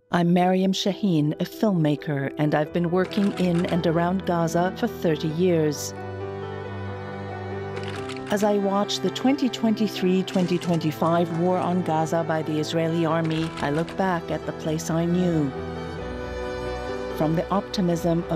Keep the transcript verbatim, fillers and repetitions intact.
I'm Mariam Shaheen, a filmmaker, and I've been working in and around Gaza for thirty years. As I watch the twenty twenty-three twenty twenty-five war on Gaza by the Israeli army, I look back at the place I knew. From the optimism of